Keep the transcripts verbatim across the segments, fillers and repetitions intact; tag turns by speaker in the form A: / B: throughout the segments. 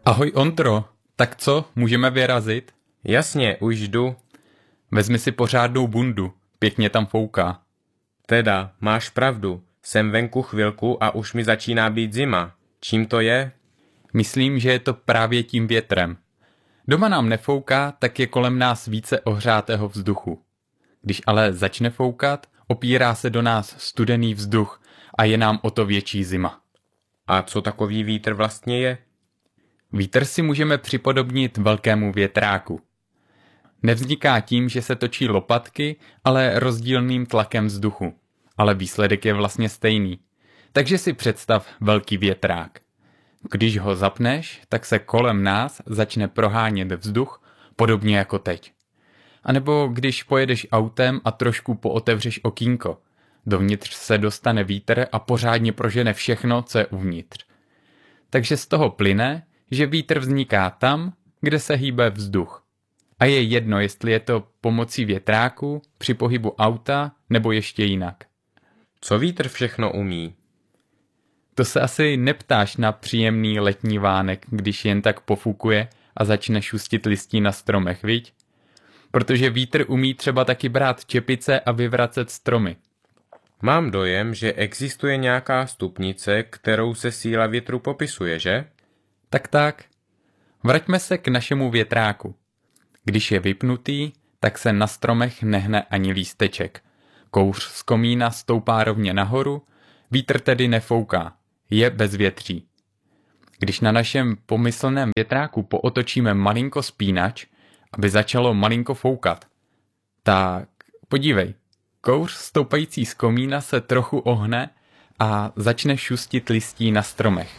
A: Ahoj Ondro, tak co, můžeme vyrazit?
B: Jasně, už jdu.
A: Vezmi si pořádnou bundu, pěkně tam fouká.
B: Teda, máš pravdu, jsem venku chvilku a už mi začíná být zima. Čím to je?
A: Myslím, že je to právě tím větrem. Doma nám nefouká, tak je kolem nás více ohřátého vzduchu. Když ale začne foukat, opírá se do nás studený vzduch a je nám o to větší zima.
B: A co takový vítr vlastně je?
A: Vítr si můžeme připodobnit velkému větráku. Nevzniká tím, že se točí lopatky, ale rozdílným tlakem vzduchu. Ale výsledek je vlastně stejný. Takže si představ velký větrák. Když ho zapneš, tak se kolem nás začne prohánět vzduch, podobně jako teď. A nebo když pojedeš autem a trošku pootevřeš okýnko. Dovnitř se dostane vítr a pořádně prožene všechno, co je uvnitř. Takže z toho plyne, že vítr vzniká tam, kde se hýbe vzduch. A je jedno, jestli je to pomocí větráku, při pohybu auta, nebo ještě jinak.
B: Co vítr všechno umí?
A: To se asi neptáš na příjemný letní vánek, když jen tak pofukuje a začne šustit listí na stromech, viď? Protože vítr umí třeba taky brát čepice a vyvracet stromy.
B: Mám dojem, že existuje nějaká stupnice, kterou se síla větru popisuje, že?
A: Tak tak. Vraťme se k našemu větráku. Když je vypnutý, tak se na stromech nehne ani lísteček. Kouř z komína stoupá rovně nahoru, vítr tedy nefouká, je bezvětří. Když na našem pomyslném větráku pootočíme malinko spínač, aby začalo malinko foukat, tak podívej, kouř stoupající z komína se trochu ohne a začne šustit listí na stromech.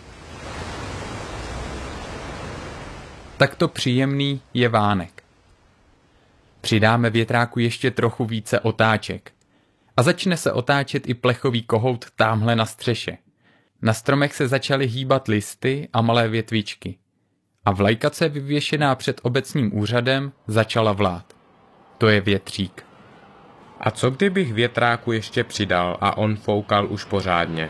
A: Takto příjemný je vánek. Přidáme větráku ještě trochu více otáček. A začne se otáčet i plechový kohout támhle na střeše. Na stromech se začaly hýbat listy a malé větvičky. A vlajkace vyvěšená před obecním úřadem začala vlát. To je větřík.
B: A co kdybych větráku ještě přidal a on foukal už pořádně?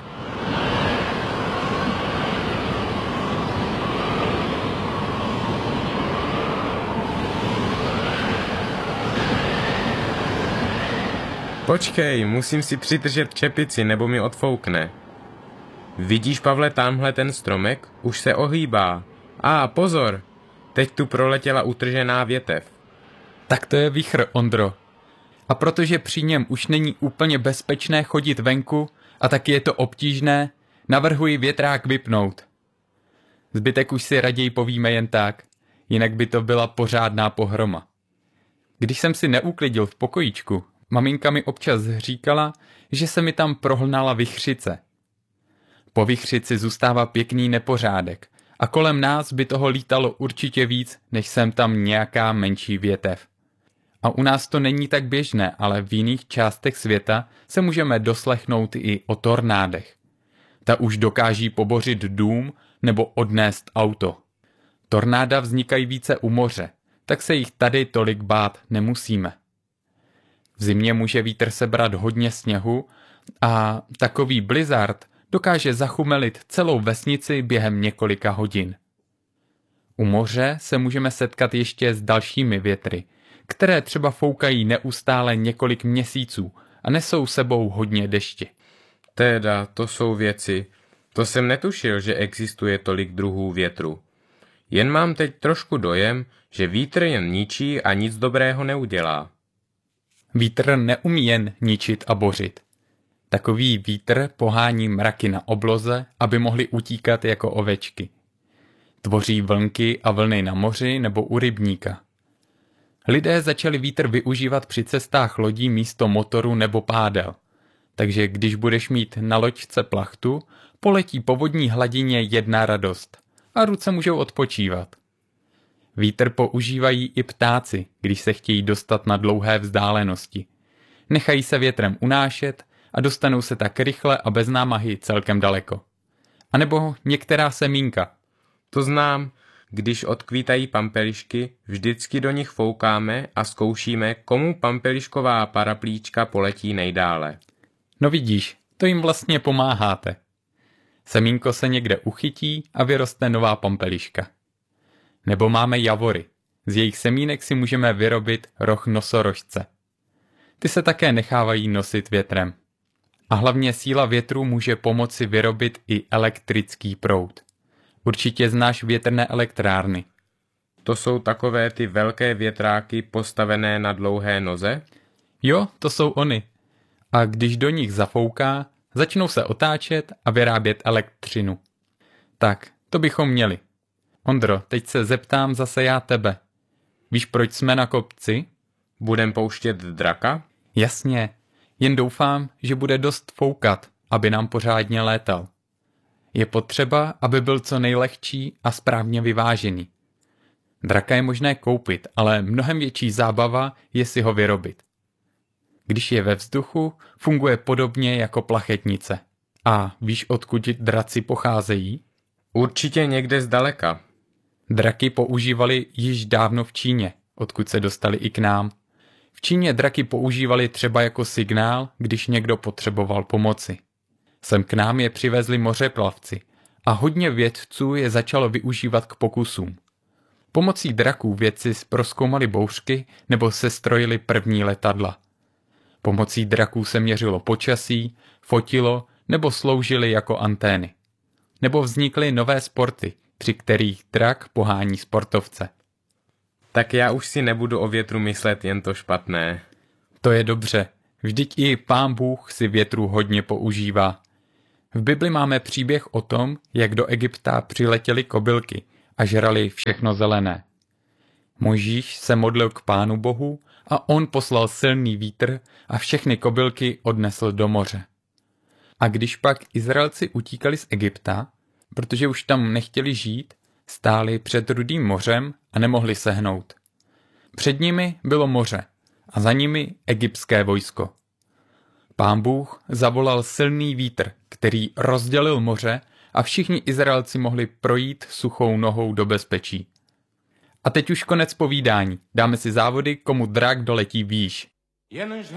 B: Počkej, musím si přidržet čepici, nebo mi odfoukne. Vidíš, Pavle, tamhle ten stromek? Už se ohýbá. A pozor, teď tu proletěla utržená větev.
A: Tak to je vichr, Ondro. A protože při něm už není úplně bezpečné chodit venku a taky je to obtížné, navrhuji větrák vypnout. Zbytek už si raději povíme jen tak, jinak by to byla pořádná pohroma. Když jsem si neuklidil v pokojíčku, maminka mi občas říkala, že se mi tam prohlnala vichřice. Po vichřici zůstává pěkný nepořádek a kolem nás by toho lítalo určitě víc, než sem tam nějaká menší větev. A u nás to není tak běžné, ale v jiných částech světa se můžeme doslechnout i o tornádech. Ta už dokáží pobořit dům nebo odnést auto. Tornáda vznikají více u moře, tak se jich tady tolik bát nemusíme. V zimě může vítr sebrat hodně sněhu a takový blizzard dokáže zachumelit celou vesnici během několika hodin. U moře se můžeme setkat ještě s dalšími větry, které třeba foukají neustále několik měsíců a nesou sebou hodně deště.
B: Teda, to jsou věci. To jsem netušil, že existuje tolik druhů větru. Jen mám teď trošku dojem, že vítr jen ničí a nic dobrého neudělá.
A: Vítr neumí jen ničit a bořit. Takový vítr pohání mraky na obloze, aby mohly utíkat jako ovečky. Tvoří vlnky a vlny na moři nebo u rybníka. Lidé začali vítr využívat při cestách lodí místo motoru nebo pádel. Takže když budeš mít na loďce plachtu, poletí po vodní hladině jedna radost a ruce můžou odpočívat. Vítr používají i ptáci, když se chtějí dostat na dlouhé vzdálenosti. Nechají se větrem unášet a dostanou se tak rychle a bez námahy celkem daleko. A nebo některá semínka.
B: To znám, když odkvítají pampelišky, vždycky do nich foukáme a zkoušíme, komu pampelišková paraplíčka poletí nejdále.
A: No vidíš, to jim vlastně pomáháte. Semínko se někde uchytí a vyroste nová pampeliška. Nebo máme javory. Z jejich semínek si můžeme vyrobit roh nosorožce. Ty se také nechávají nosit větrem. A hlavně síla větru může pomoci vyrobit i elektrický proud. Určitě znáš větrné elektrárny.
B: To jsou takové ty velké větráky postavené na dlouhé noze?
A: Jo, to jsou ony. A když do nich zafouká, začnou se otáčet a vyrábět elektřinu. Tak, to bychom měli. Ondro, teď se zeptám zase já tebe. Víš, proč jsme na kopci?
B: Budem pouštět draka?
A: Jasně, jen doufám, že bude dost foukat, aby nám pořádně létal. Je potřeba, aby byl co nejlehčí a správně vyvážený. Draka je možné koupit, ale mnohem větší zábava je si ho vyrobit. Když je ve vzduchu, funguje podobně jako plachetnice. A víš, odkud draci pocházejí?
B: Určitě někde zdaleka.
A: Draky používali již dávno v Číně, odkud se dostali i k nám. V Číně draky používali třeba jako signál, když někdo potřeboval pomoci. Sem k nám je přivezli mořeplavci a hodně vědců je začalo využívat k pokusům. Pomocí draků vědci prozkoumali bouřky nebo sestrojili první letadla. Pomocí draků se měřilo počasí, fotilo nebo sloužily jako antény. Nebo vznikly nové sporty, při kterých drak pohání sportovce.
B: Tak já už si nebudu o větru myslet jen to špatné.
A: To je dobře, vždyť i Pán Bůh si větru hodně používá. V Bibli máme příběh o tom, jak do Egypta přiletěly kobylky a žrali všechno zelené. Mojžíš se modlil k Pánu Bohu a on poslal silný vítr a všechny kobylky odnesl do moře. A když pak Izraelci utíkali z Egypta, protože už tam nechtěli žít, stáli před Rudým mořem a nemohli sehnout. Před nimi bylo moře a za nimi egyptské vojsko. Pán Bůh zavolal silný vítr, který rozdělil moře a všichni Izraelci mohli projít suchou nohou do bezpečí. A teď už konec povídání. Dáme si závody, komu drak doletí výš.